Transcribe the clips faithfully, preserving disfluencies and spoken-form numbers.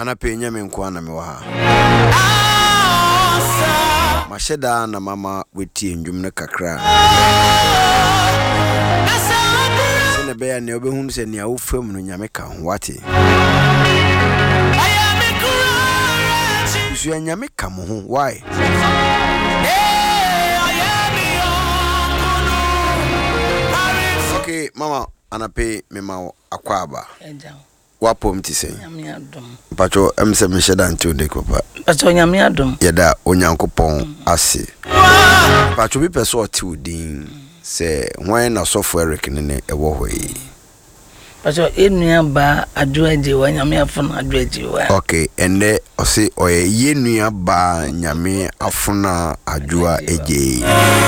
Anape nyame nko na me wa ha. Masheda na mama wetie ndwum ne kakra. Sene be ya ne obehunu se ne awofam no nyame ka ho wate. Su nyame ka mo ho why? Okay, mama anape me ma akwaba. Wapom ti sen. Nyame adom. Pacho emse me sheda nti ode papa. Pacho nyame adom. Yeda onyankopon ase. Pacho bi peso oti odin se hwan na sofo Eric ne ewo hoyi. Pacho enua ba adwoaje wa nyame afuna adwoaje wa. Okay, ende osi oye yenua ba nyame afuna adwoa eje.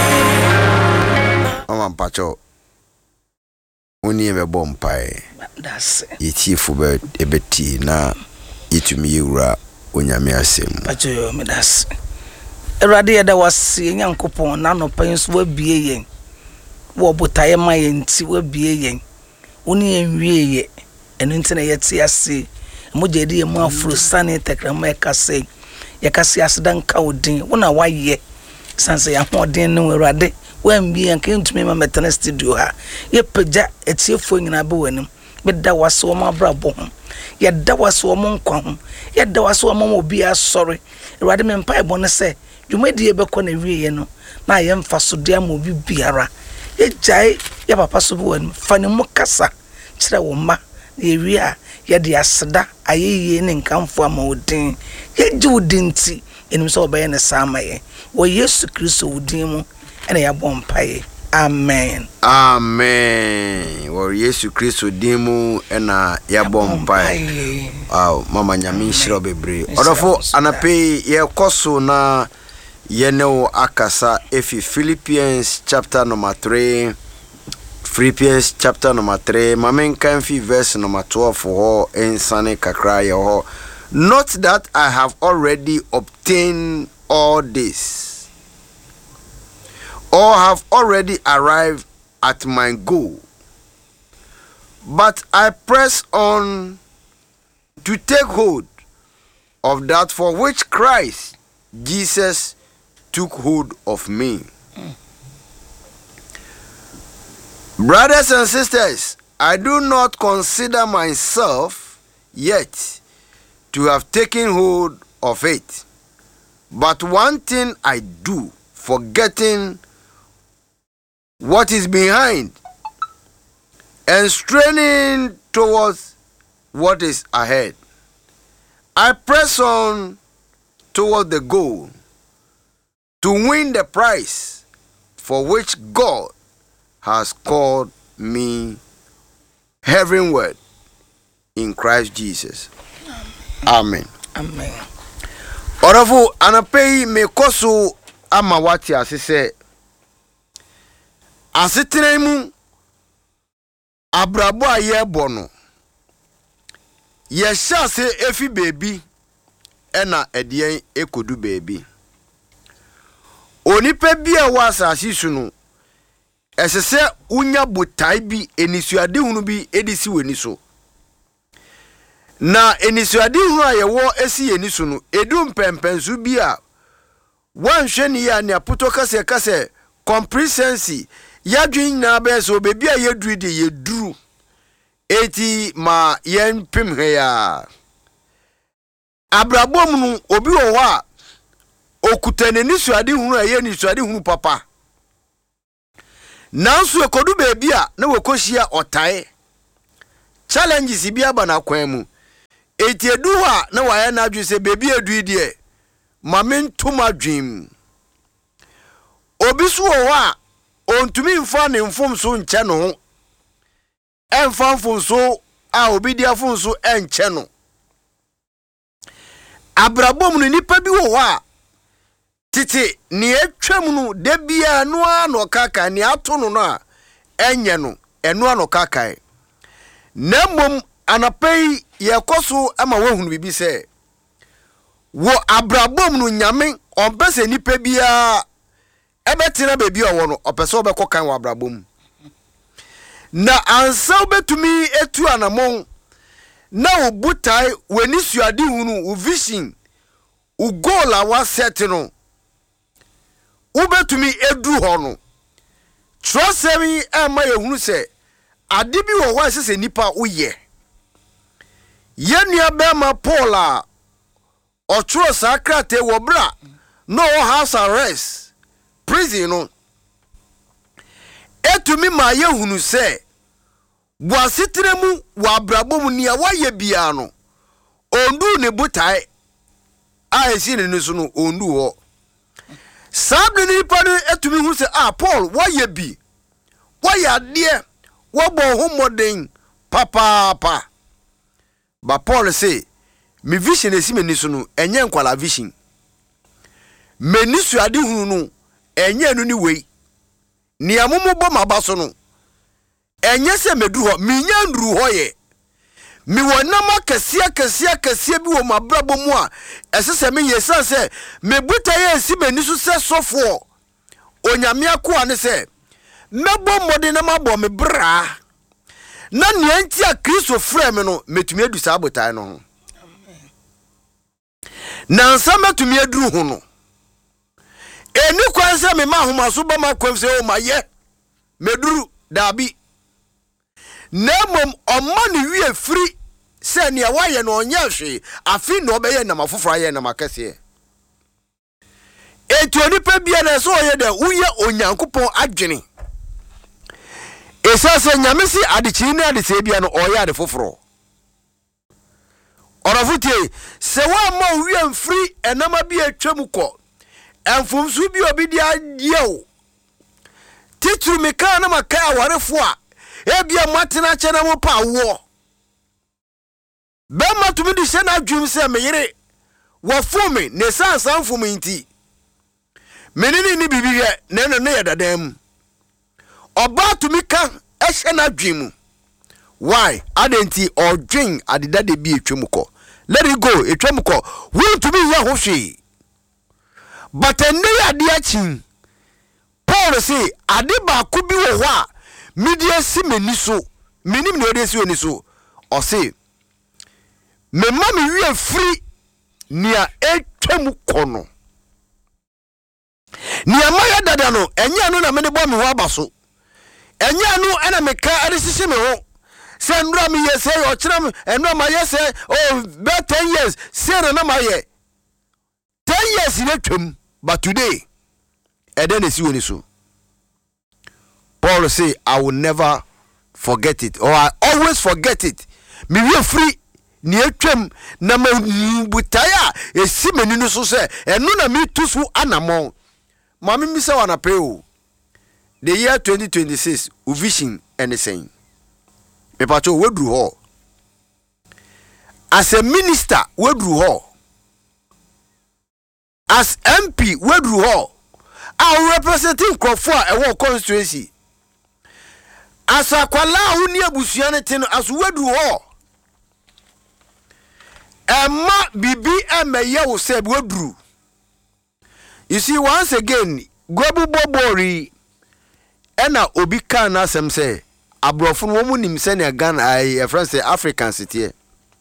Mama pacho Oni ebe bompae. That's Yetifu be ebeti na yitumi yewura onyame asem. Pacho yo me das. Erade yeda wase nyankopon na no pan so wabie yen. Wo botaye ma yen ti wabie yen. Oni enwie ye. Eno nti na yeti ase. Moje de mu afro sane tekrama ekase. Yakase asedan ka odin. Wona waye. Sanse ya hoden no erade. When be and came to me, my maternal studio, ye peja, it's your phone in a boanim, but that was so my brabo. Yet that was so among quam, yet there was so among will be as sorry. Rather than pie bonnet say, you made the ebecon a reano. Now I am fast so dear movie biara. Ye jay, yapa possible and funny mocassa. Chira woma, the area, yet the asada, I ye and come for more din. Ye do dinty in himself by any summer. Well, yes, Christ would demo. And ya bompaye. Amen. Amen. Wo Yesu Kristo dimu ena ya bompaye. Ah, mama nyame shiro bebre. Odofo anape ye koso na yeneo akasa efi Philippians chapter number three. Philippians chapter number three. Mamen kanfi verse number twelve ho ensane kakra ye ho. Not that I have already obtained all this, or have already arrived at my goal, but I press on to take hold of that for which Christ Jesus took hold of me. Mm. Brothers and sisters, I do not consider myself yet to have taken hold of it, but one thing I do, forgetting what is behind and straining towards what is ahead, I press on toward the goal to win the prize for which God has called me heavenward in Christ Jesus. Amen. Amen. Orafu anapei mekosu ama wati asise asetene mu abrabo aye bono ye hyase efi bebi ena edien ekodu bebi onipa bi a wasase sunu esese unya botai bi enisuade hunu bi edisi weni so na enisuade hunu a yewo esi yeni sunu edum pempensu bi a wanhwe ni ya ne apoto kase kase comprehensive yadwin na be so bebi a yeduru de yeduru eti ma yen pem he ya abrabom nu obi wo ho a okutane ni suade hunu a ye ni suade hunu papa nanso ekodu bebi a na wekohia otae challenges bi aba na kwan mu eti edu ho a na waye na adwu se bebi edu de ma mentuma dream obi so wo ho a ontumi mfa ne mfomso nche no ho emfa mfomso a obi dia mfomso enche no abrabom no nipa bi wo ho a titi ne atwam no de bia no ano kaka ne ato no no a enye no eno ano kaka na mom anapai yekoso ama wahunu bibi se wo abrabom no nyame onpese nipa bia ebetina bebi owo no opese obekọ kan wa abrabom na ansa obetumi etu anamon na obutai weni suade hunu u vision u goal a wa set no ubetumi edu ho no trosemi e ma ye hunu se ade bi wo wa sese nipa uye ye nua be ma Paul a otro sakrate wo bra no house arrest prison no etumi ma ye hunu se Boasitremu wa brabom nia waye bia no ondu ne butai a esi ne nusu no ondu ho sabre ni pa no etumi hu se ah Paul waye bi waye ade wo bo ho moden papa pa ba Paul say me vision esi me nisu no enye nkwala vision me nisu ade hunu no enye no ni wei ni amumu bo mabaso no enye se medu ho minya nduru ho ye mi wonam akasia akasia akasia bi wo mabrabo mu a esese me yesa se me buta ye si mani so se sofo onyame akoa ne se mebo mode na mabo me bra na ne nti a Kristo frɛ me no metumi adu sa abotai no ho na nsa metumi aduru ho no eni kwanse me ma homa so ba makwamse o maye meduru dabi Nemom omani wie free se ne waye no onya hwe afi no obeye na mafoforo aye na makase etu onipa bia na so oye de uye onyankopon adwene esase nyamesi adechi ni adese bia no oye ade foforo orafutie se wa ma wie free enama bia atwam ko enfumsu bi obi dia yew titru meka na maka awarefo a ebia matena chena mo pa wo be matumi di se na dwum se meyere wo fumi ne sansan fumi nti menini ni bibiye ne no ne yadadam oba tumi ka ehye na dwum why adenti odwen adedade bi etwem ko let it go etwem ko wo tumi ya ho hwe but enne ade achi Paul say ade ba ku bi wo ho a media si meni so menim ne ode si oni so o say me ma me wie free nia etwam kono nia ma ya dada no enye anu na me de bo me ho abaso enye anu ena me ka ade sisi me ho se ndura me ye se o kire me enu ma ye se oh be ten years se na ma ye ten years ne twam but today ede na si oni so Paul say I will never forget it or I always forget it me we free ni etwam na mabutaya esi mani no so se enu na me tusu anamon mama mi se wana pe o the year twenty twenty-six u vision anything me pacho wedru ho as a minister wedru ho as M P wedru ho I representing Krofo e wo constituency as akwala uni abusua ne tin as wedru ho emma bibi emeye wo se wedru. You see once again gobu bobori ena obi kan na asem se abrofo no mu nim se ne Ghana ai e friend say Africans tie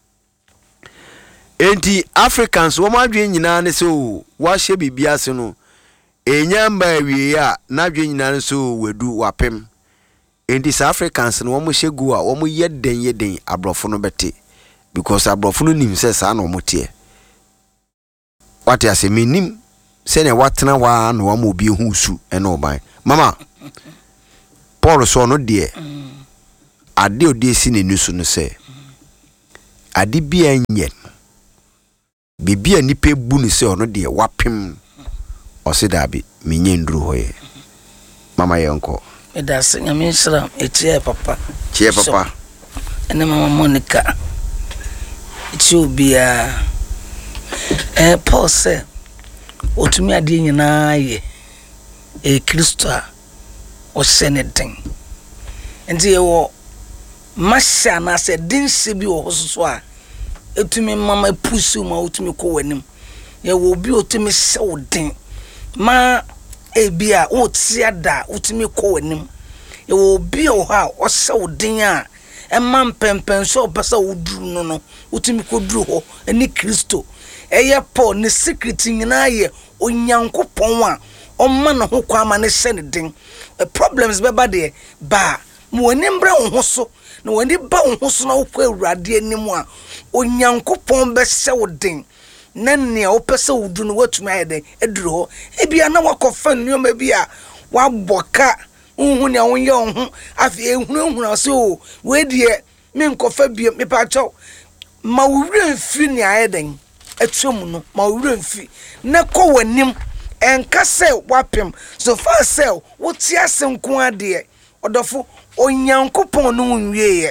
enti Africans wo madwe nyina ne so wa hye bibia se no enyamba wie ya na dwe nyina ne so wedu wapem enti South Africans no wo hye gu a wo yeden yeden abrofo no bete because abrofo no nim se sa na wo tie what ya se menim se ne watena wa na wo obi hu su ene oban mama Paul so no de ade odi esi ne nusu no se ade bia nye bibia nipa bu ni se ono de wapem o se dabi menye nduru hoye mama yenko eda se nyame nsira etie papa tie papa ene mama Monica etie obia eh Paul se otumi ade nyina ye e Kristo a o seneden enti ye wo masha na se dinse bi wo so a etumi mama pusu ma otumi ko wanim ye wo bi otumi sew den ma ebia o tia da otumi ko wanim ye wo bi o ha o sew den a emma pempen so pesa woduru no no utimi koduru ho eni Kristo eye Paul ne secret nyina ye onyankopon a omma na ho kwa ma ne hye ne den problems beba de ba mo woni mbra ho so na woni ba ho so na wo kwa awurade anim a onyankopon be hye wo den nan ne o pesa wudu no watuma ayede eduru ho ebia na wakofa nneoma bia waboka unhu ne wonye onhu afi ehunu ehunu so we die me nkofa bia me pa chaw ma wura mfi ne ayeden atwam no ma wura mfi na kɔ wanim enka se wapem so far sell woti asenko ade odofo onyankopon no nwieye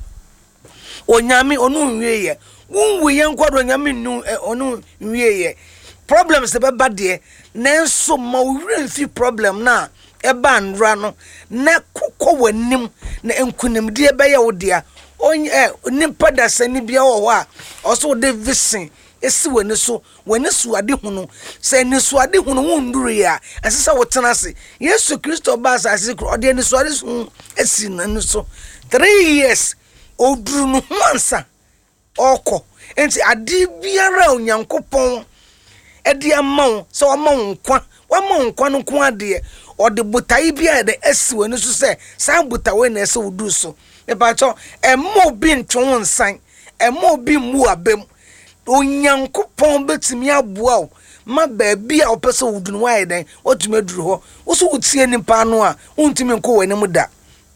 onyame onu nwieye wunwu yenkwado nyame nu onu nwieye problems be bade nanso ma wura mfi problem na eba nra no na kokɔ wanim na enkunimde be ye wo dia onye nipa da sani bia wo ho a oso de visin esi wani so wani suade hunu se ni suade hunu wunduru ya asesa wotena se Yesu Kristo ba asase kro ode ni suade so esi nanu so three years oduru no hansa oko enti ade biara onyankopon ede amawo se wamawo nkwa wamawo nkwa no ko ade ode botai bia de esi wani so se san botawe na ese wudu so e ba cho emmo bi ntwo nsan emmo bi mu abem onyankopon betimi aboa o ma baabi a opese wudunu waye den otumi aduru ho wo so wutie nipa no a untimi nko wani mu da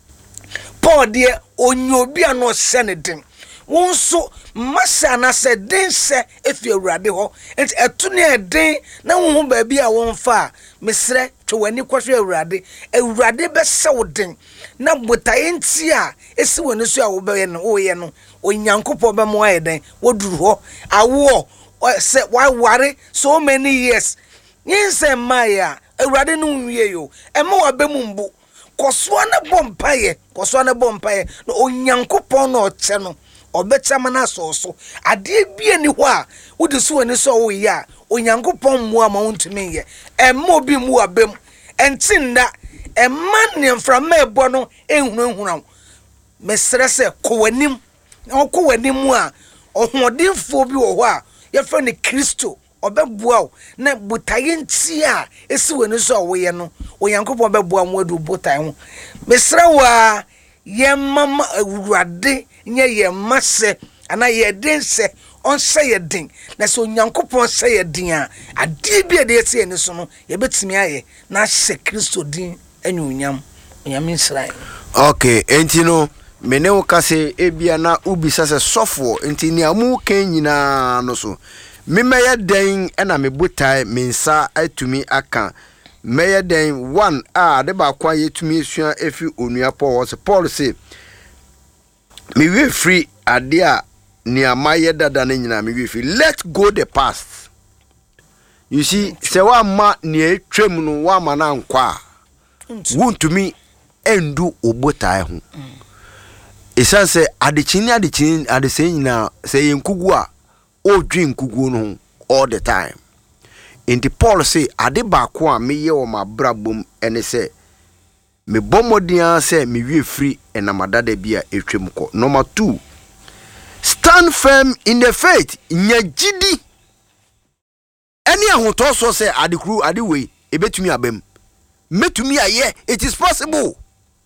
Paul de onyobi ano hye ne den won so masa na se den se efi awurade ho enti etu ne eden na wo ho baabi a won fa mesre twe wani kwhwe awurade awurade be se wo den na botaye nti a esi wani so a wo be ye no wo ye no onyankopon be mo aye den woduru ho awo se why worry so many years yin se maya awurade no nwie yo e ma wa be mu mbu koso na bompaye koso na bompaye no onyankopon no oche no obetama na so so ade bia ni ho a wodi so wani so wo ya onyankopon mu ama wontumi ye e ma obi mu abem entinda e ma ne mframa ebo no ehunu ehunu mesere se kowanim okwo wanim a ohodinfo bi wo ho a ye fa ne Kristo obebua o na botaye nti a esi wani so wo ye no onyankopon bebua mo adu botaye ho mesere wa ye mama awurade nye ye mase ana ye den se on se ye den na so onyankopon se ye den a ade bi de ese ni so no ye betimi aye na hye Kristo din anyunyam onyame Israel. Okay, enti no mene wo kase ebia na ubisa se sofo enti ni amu kan nyina no so memeye den na mebutai mensa atumi aka meye den one a de ba kwa yetumi esua efi onua Paul so Paul say me we free ade a ni amaye dada na nyina me we free let go the past. You see se wa ma ni etwem no wa ma na nkwa wuntumi endu obotai ho esan se adechini adechini adesen na se yenkugu a o dwen kugu no all the time. In the Paul say ade ba ko a meye o mabrabom ene se me bomodian se me wie free enamadada bia etwem ko. Number two, stand firm in the faith. Nyagidi any ahoto so say ade kru ade we ebetumi abem metumi aye it is possible.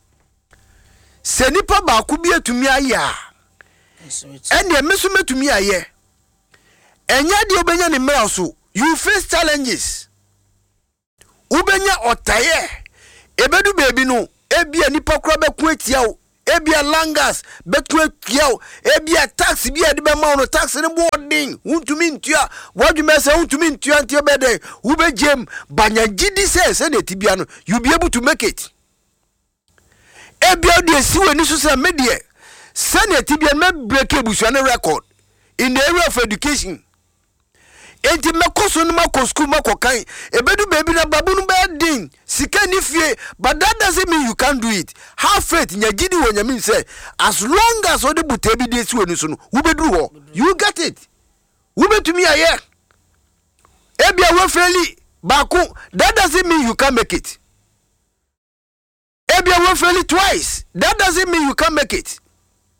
Se nipa ba ku bi etumi aye a ene mesu metumi aye enya de obenya ne mra so you face challenges ubenya otaye ebedu baby no ebia nipa kura be ku atia o ebia langas be ku atia o ebia tax bia de be ma no tax ne boarding untumi ntua wadwuma se untumi ntua ntia be de ubejem banya gidi se se de tibia no you be able to make it. Ebia de siwe ni so se media sane tibia me break ebusuane record in the area of education. Enti mekoso no mako school mako kan ebedu baby na babu no be din sika ni fie but that doesn't mean you can't do it. Have faith nyagidi wonyame say as long as odi butebi de siwe ni so no wo bedru ho you get it wo betumi aye ebia we feli bako that doesn't mean you can make it. Ebia we feli twice that doesn't mean you can make it.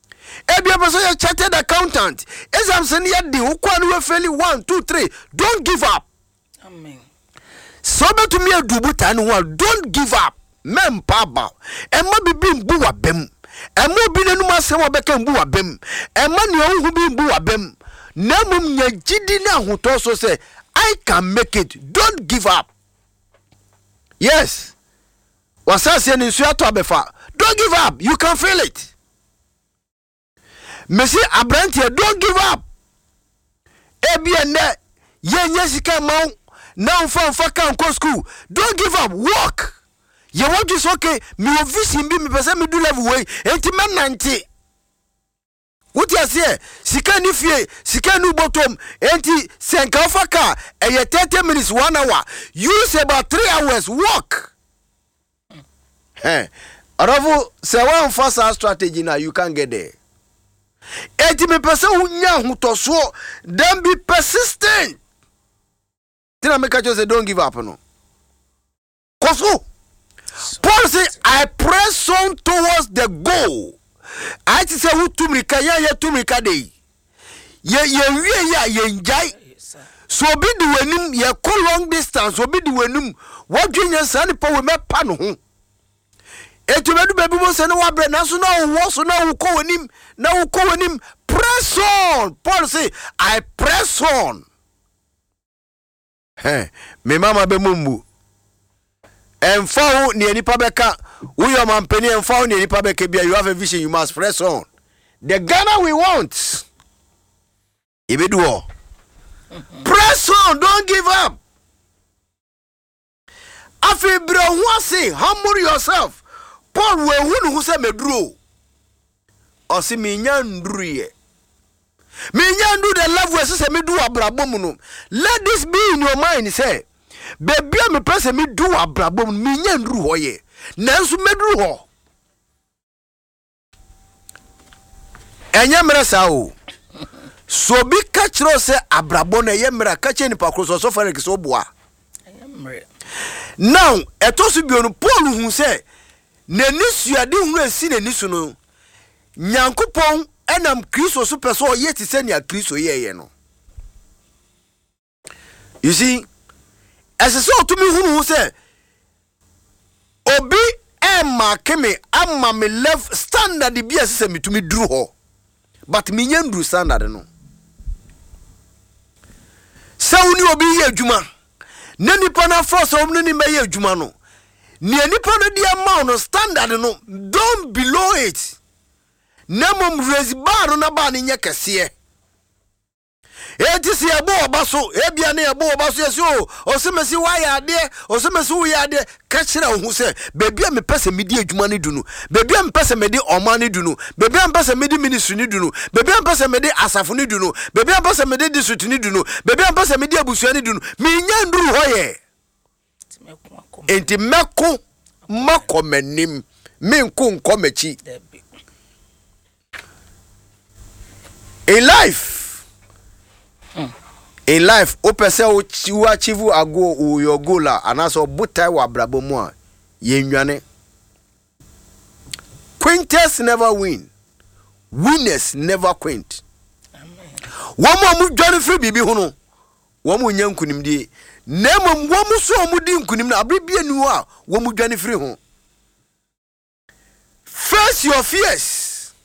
Ebi person a chartered accountant. Exams in your deal. Who we fairly one, two, three. Don't give up. Amen. So to me a dubuta and one. Don't give up. Mem paba. Emma be being boo a bem. Emma be no master became boo a bem. Emma no who be boo a bem. Namum ye jidina who also say, I can make it. Don't give up. Yes. Wasasian in Suato Abefa. Don't give up. You can feel it. Messi Abrantia, don't give up. Ebi and that. Yen yesika mount. Now from Faka and school. Don't give up. Walk. You want this okay? Me will visit me, me person me do level way. Enti man ninety. What you say? Sika ni fie, sika nu bottom. Enti senka Faka. And you thirty minutes, one hour. Use about three hours. Walk. Hey, Aravu, say one first strategy now. You can't get there. Enti me person who nya who to so. Then be persistent. Tina make a say don't give up no. Koso. Paul say I press on towards the goal. I say who to me ka ya ya to me ka dey. Ye ye wie ya ye njai. So be the wenim ye ko long distance so be the wenim. What dwen san pa we me pa no ho. Etu bedu bebu mo se no wa bre na so na wo so na wo ko wenim na wo ko wenim press on. Paul say I press on. Hey, me mama be mumbu. Enfau ni enipa beka. Uyo mampeni enfau ni enipa beka bia. You have a vision, you must press on. The Ghana we want. Ibeduo. Press on, don't give up. Afi bro who say humble yourself. Paul we hunu who say medro. Osi mi nyandru ye. Me nyandu the love we say me do abrabom no. Let this be in your mind say. Baby me person me do abrabom me nyandu ho ye. Nanso medru ho. Enya mra sa o. So bi catch ro say abrabom na ye mra catch ni pa kroso so fare ke so boa. Enya mra. Now etosu bi onu Paul hu say na nisuade hu asi na nisu no. Nyankopon enam Kristo so person ye ti se nia Kristo ye ye no. You see, as so to me who say obi emma keme amma me love standard bi asese me to me dru ho. But me nyandru standard no. Sa uni obi ye adwuma. Na nipa na force omni ni me ye adwuma no. Ni nipa no dia ma no standard no, don't below it. Nemom raise bar na ba ni nyekese. Eti si ebo obaso, ebia na ebo obaso yeso, osemesi wa ya ade, osemesi wo ya ade, ka kire wo se, bebia me pese me di adwuma ni dunu, bebia me pese me di oman ni dunu, bebia me pese me di ministry ni dunu, bebia me pese me di asafo ni dunu, bebia me pese me di district ni dunu, bebia me pese me di abusua ni dunu, me nya nduru hoye. Enti meko makomenim, me nko nko mechi. In life, mm. in life, o pese o achieve ago o your goal and also butai wa brabo mo ye nwane. Quinters never win. Winners never quint. Amen. Womo mu dwane free bibi ho no. Womo nya nkunim die. Nemo womo so mu di nkunim na abrebie nu a womo dwane free ho. Face your fears.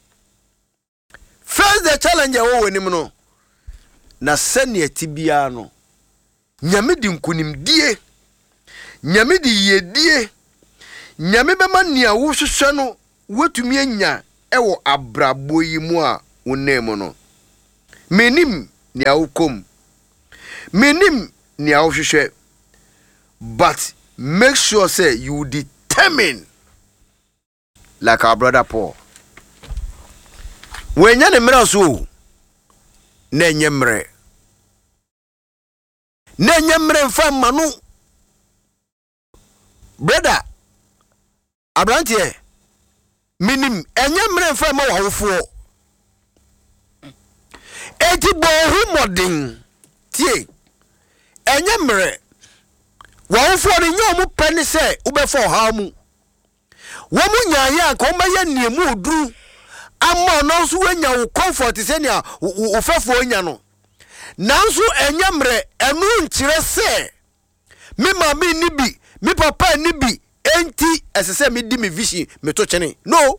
Face the challenge wo wenim no. Na sene tibia no. Nyame di nkunim die. Nyame di yedie. Nyame bema nia wo hwehwe no wetumi anya ewo abrabo yi mu a wonemu no. Menim nia wokom. Menim nia wo hwehwe. But make sure say you determine like our brother Paul. When you are so, Nenyemre Nenyemre from Manu, brother Abrantie, minim, Enyemre from our four. Eti bo moding, tie, Enyemre, one for the yomu penny say, ube for hamu. Woman ya ya, come by your name, drew. ama no so wenya wo comfort senia wo fefo nya no nanso enyamre enu nkyere se me mama ni bi me papa ni bi enti esese me di me vision me to chene no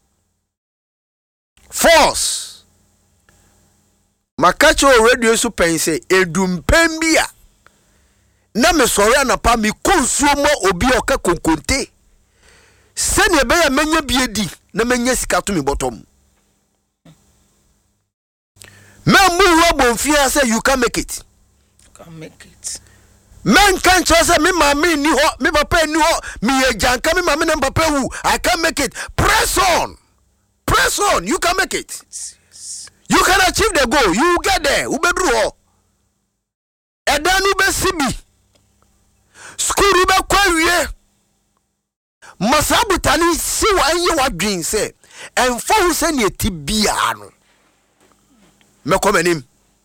force makacho radio so pense edumpem bia na me sori anapa me konsumo obi oka konkonte sene be ya menya biedi na menya sika to me bottom membu robo fia say you can make it can make it men can say me mama ni ho me papa ni ho me ejanka me mama na papa wu I can make it press on press on you can make it yes. You can achieve the goal you get there ubedru ho edanu be sibi school be kwawie masabu tani si wa anye wa dwen se enfo hu se ne tibia no me komanim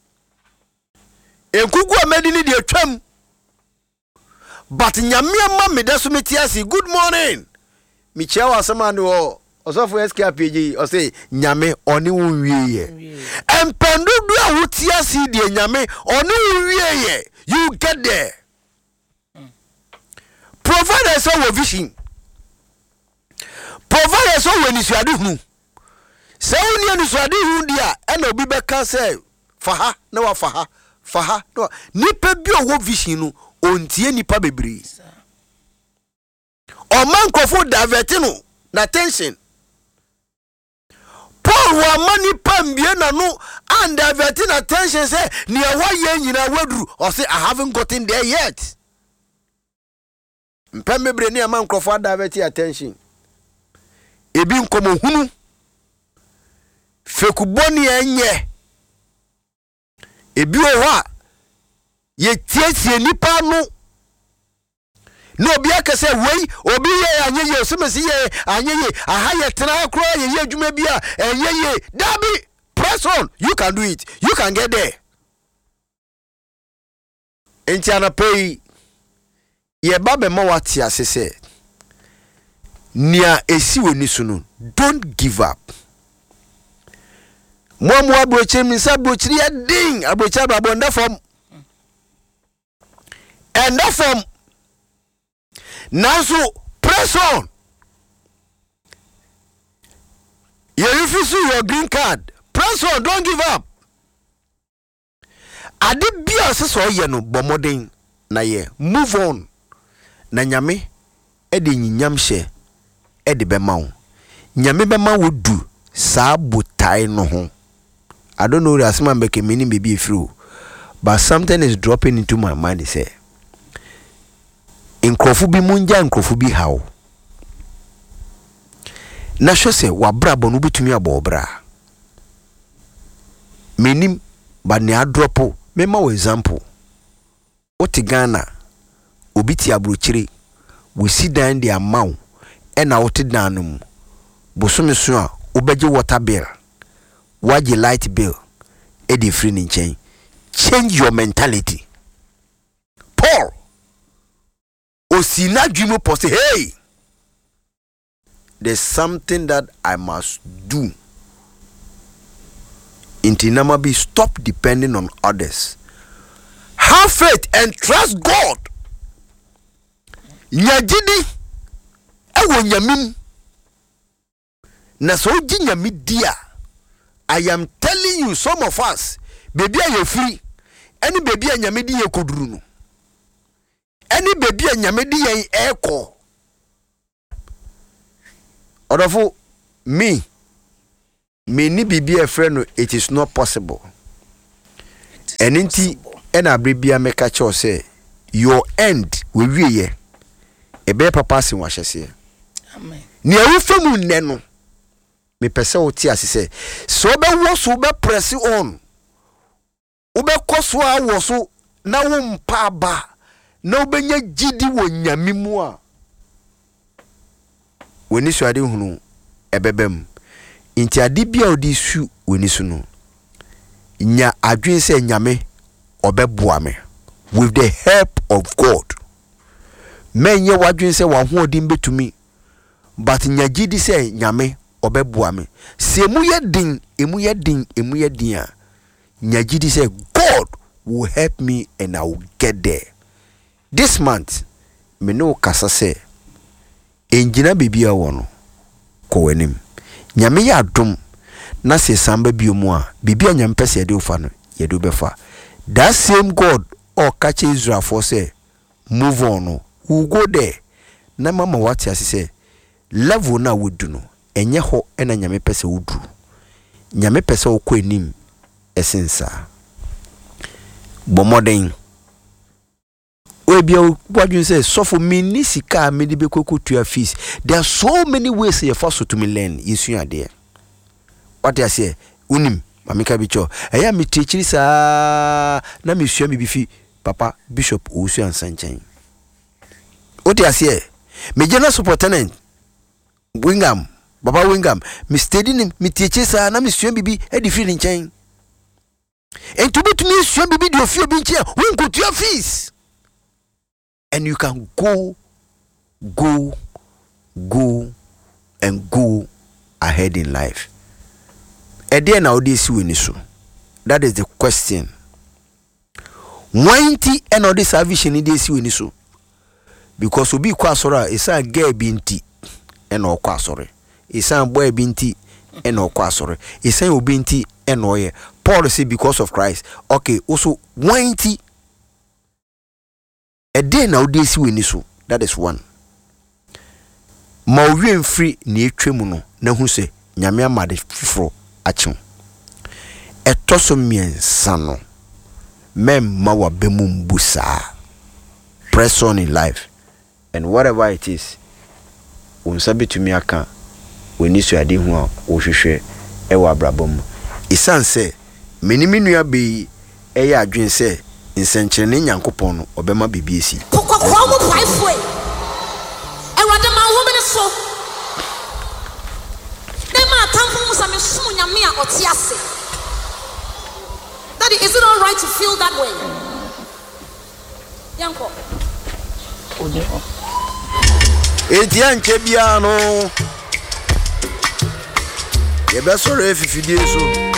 enkugu amedi ni de twam but nyame ma me deso metiasi good morning mi chiawa asema ne o osofo S K P G o say nyame oni wunwiye empendu du a wotiasi de nyame oni wunwiye you get there provide us our vision provide us our nisuade hu se woni nisuade hu dia e na obi beka say faha na wa faha faha no nipa bi owo vision no ontie nipa bebre o man kofo divertino na tension Paul wa mani pambie na no and diverting attention say ne wa ye nyina wadru or say I haven't gotten there yet mpembebre ni man kofo diverting attention ebi nkomo hunu fekuboni enye ebi o wa ye tiesie nipa no no obi akase wei obi ye anyeye osumesi ye anyeye aha ye tena akro ye ye adwuma bia enyeye dabi press on you can do it you can get there entiana pay ye babe ma wati asese nia esi woni sunu don't give up mo mo abroche mi sa brochiri ya ding abroche abonda form and that form now so press on you refuse your green card press on don't give up ade bia so ye no bomodin na ye move on na nyame e de nyinyam hye e de bema wo nyame bema wo du saa botai no ho I don't know as man make meaning baby through but something is dropping into my mind say inkrofu bi munja inkrofu bi hawo na hwese wabra bonu bitumi abobra menim ba ne adropo mema wo example oti Ghana obiti abrochire we sit down the amount ena oti danum bosome so a obeje water bill waje light bill e dey free ni chain change your mentality Paul Osina dream post hey there's something that I must do intinama be stop depending on others have faith and trust God nyagidi ewo nyamim na so gi nyami dia I am telling you some of us baby are you free any baby nyame di yekoduru no any baby nyame di yen eko odofo me me ni baby a friend no it is not possible eninti ena brebia meka cho say your end we wiye ebe papa sin wa hyese amen ni awufemu nne no me pese wo ti asese so be wo so be press on wo be koso a wo so na wo mpa ba na obenya gidi wo nyame mu a woni so ade hunu ebebem inti ade bia odi su woni su no nya adwen se nyame obeboa me with the help of God menye wadwen se wa ho odi mbetumi but nya gidi se nyame obebua me se emu ye din emu ye din emu ye din a nyagidi say God will help me and I will get there. This month me no kasa say enjina bibia wono ko wanim nyame ya adom na se samba biomu a bibia nyampese de ofa no ye do befa. That same God or catch Israel for say move on no we go there na mama what ya say level na we do no enye ho ena nyame pese wudru nyame pese okọ enim esensa bomoden we bia wadwun say so for me ni sika me de bekoku tua fees. There are so many ways you force to me learn yesu ade what ya say unim mamika bicho eya me teachiri sa na me sua me bifi papa bishop osu ansanchen what ya say me general superintendent Wingham Baba Wingham me steady ni me teachiri sa na me sua bibi e di fi nchen and to be to me sua bibi di ofie bi nchen won go tua fees. And you can go, go, go, and go ahead in life. A day now, this winisu. That is the question. Wanti and all this salvation in this winisu. Because we be kwasora, it's a gay binti and no kwasore. It's a boy binti and no kwasore. It's a binti and no ye. Paul say because of Christ. Okay, also wanti. A day now this winisu. That is one. Ma wi free ni etwemu no na hu se nyame amade fifro achi. Etoso miensa no mem ma wa bemum busa. Press on in life and whatever it is unsabi tumi aka weni so ade hu a wo hwehwe e wa brabom. Isan se menimi nua be e ya adwen se nsenkyerene nyankopon no obema bibiesi kokokwa mo paifwe e wade ma wo mene so ne ma tamfo musa me sumu nyame a otiase. Daddy, is it all right to feel that way? Yanko oje enti anche bia no ye be soro efifidie so